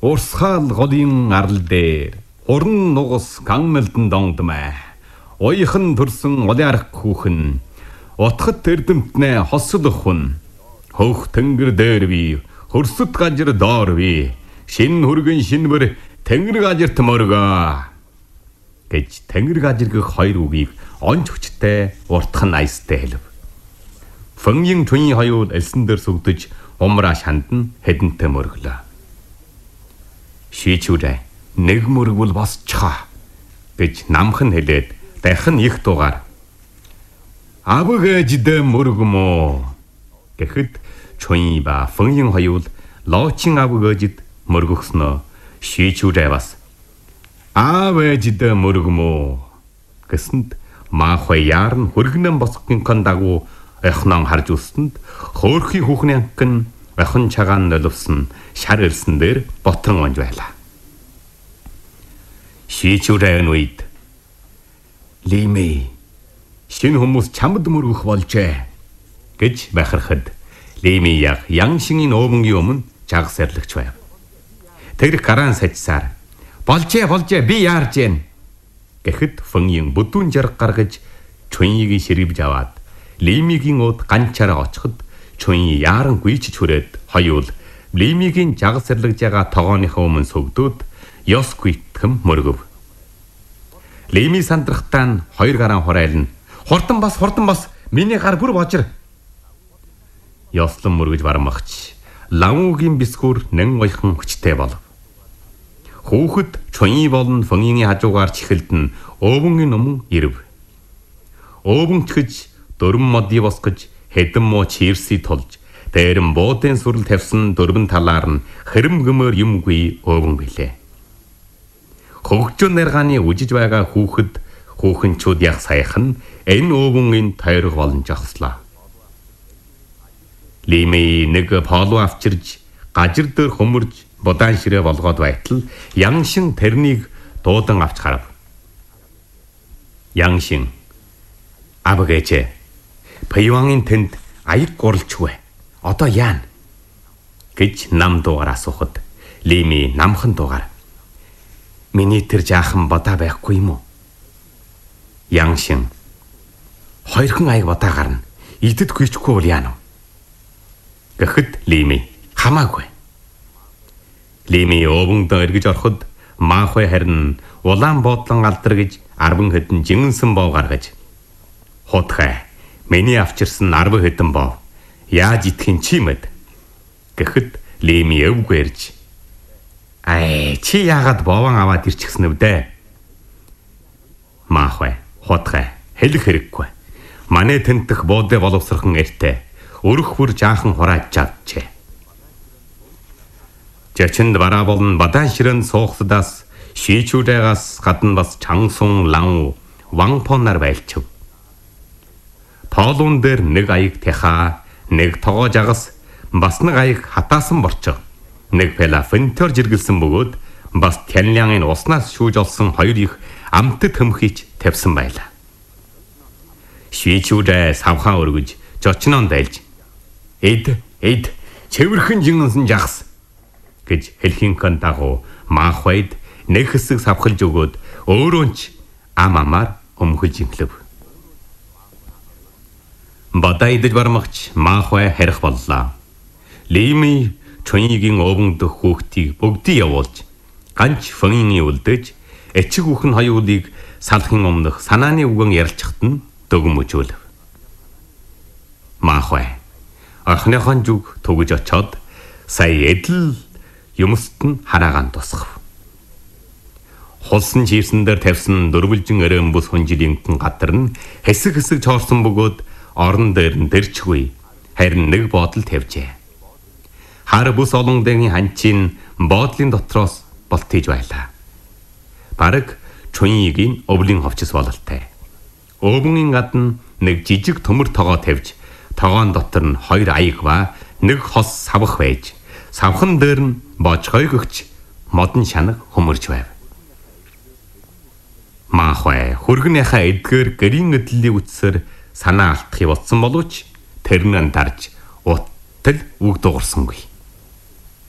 Урсгаал голын арал дээр уран нугас ганналдан донгдмай. Оёхан төрсөн олиарх хүүхэн утхад тэрдэмтнэ хосолох хүн. Хөх тэнгэр дээр би хөрсөд гажир доор би шин хүргэн шинбэр тэнгэр гажирт мөргөө гэж тэнгэр гажиргэх хоёр үгийг онч хүчтэй уртхан айстай хэлв. Фэнгийн түүний хоёул элсэн дээр сүгдэж умраа шандан хэдэнтэй мөрглөө. Шийчүүрэ нэг мөргвөл босчхоо гэж намхан хэлээд дахин их дугаар авг ээждэ мөргөмөө гэхэд чуй ба фэнгийн хоёул лоочин авг ээжд мөргөхснөө шийчүүрэ бас аав ээждэ мөргөмөө гэсэнд маахай яарн хөргнэн босгын дагуу эхнон харж үстэнд хөөрхий хүүхний анхын охин чагаан нөлөвсөн шар ирсэн дээр ботрон онж байлаа. Шийчүүрэн үед Лими шинэ хүмүүс чамд мөргөх болжээ гэж бахархад Лими яг Яншингийн өвөнгийн өмнө жагсарлагч байв. Тэр гараан сажсаар болжээ би яарж гэн гэхэд фэнгийн бүдүүн жарг гаргаж чуйгийн ширвж аваад Лимигийн ууд ганчаараа очиход чуй яаран гүйч хүрээд хоёул Лимигийн жагсарлагж байгаа тогооныхоо өмнө сүгдөөд ёс гүйтгэм мөргөв. Лими сандрахтаа хоёр гараан хураална. Хурдан бас миний гар бүр божир. Ёслон мөргөж бармагч лавуугийн бисгүр нэн ойхон хүчтэй болов. Хүүхэд чуй болон фэнгийн хажуугаар чихэлдэн өвөнгийн өмнө ирв. Өвөн чгэж дөрвөн модий босгож хэдэн муу чирси тулж дээрэн буудын сүрэл тавьсан дөрвөн талаар нь хэрэм гмөр юмгүй өвөн билээ. Хөгжөн нэргааны үжиж байгаа хүүхэнчүүд яг саяхан энэ өвөнгийн тойрог болон жогслоо. Лими нэг полу авчирж гажир дээр хөмөрж будаан ширээ болгоод байтал Яншин тэрнийг дуудан авч харав. Яншин абгэжээ Пэйвангийн тэнд аяг гуралчгүй. Одоо яана? гэж нам дуугаар асуухад Лими намхан дуугаар миний тэр жаахан бодаа байхгүй юм уу? Яншин хоёрхан аяг бодаа гарна. Идэд гүйчихгүй бол яана вэ? Гэхэд Лими хамаагүй. Лими өвөндөө эргэж ороход маахай харин улаан буудлан алдар гэж 10 хэдэн жингэнсэн бов гаргаж хутгай миний авчирсан 10 хэдэн бов яаж итгэн чимэд гэхэд Лими өвгүй ирж чи яагаад бовон аваад ирчихсэн вэ? Маахай хутгай хэлэх хэрэггүй. Манай тентх буудэ боловсрохын эртээ өрөх бүр жаахан хурааж чадчээ. Жачинд бараа болон бадаан ширэн суухсдаас шийчүүрээс гадна бас чангсун лан ванпонар байлчв. Полун дээр нэг аяг тэха, нэг тогоо жагас, бас нэг аяг хатаасан борчоо, нэг пелафентор жиргэлсэн бөгөөд бас тянлянгийн уснаас шүүж олсон хоёр их амтд хөмхийч тавьсан байлаа. Шийчүүрээ савхаа өргөж жочнон дайлж эд цэвэрхэн жингэнсэн жагс гэж хэлхинхэн дагуу маахайд нэг хэсэг савхалж өгөөд өөрөөнч ам амаар өмхөж имлэв. Бадаа идэж бармагч маахай харих боллоо. Лими чуйгийн өвөн дөх хүүхдийг бүгдийг явуулж ганч фэнгийн үлдэж эцэг хүүхэн хоёулыг салахын өмнөх санааны үгэн ярилцахад нь дөгөм өжөөлөв. Маахай охиныхон зүг түгэж очоод сая эдл юмст нь хараагаан тусгав. Хулсан чийсэн дээр тавьсан дөрвөлжин өрөөм бүс хүнжилийн гадар нь хэсэг чоорсон бөгөөд орон дээр нь дэрчгүй харин нэг бодол тавьжээ. Хар бүс олон дэгийн ханчин боодлын дотроос болтиж байлаа. Бараг чуйгийн өвлийн ховчс бололтой. Өвөнгийн гадна нэг жижиг төмөр тогоо тавьж тогоон дотор нь хоёр аяг ба нэг хос савх байж савхан дээр нь божгой гөгч модон шанаг хөмөрж байв. Маахай хөргөнийхаа эдгээр гэрийн эдллийн үтсээр санаа алдахыг бодсон боловч тэр нь дарж уттал үг дуурсангүй.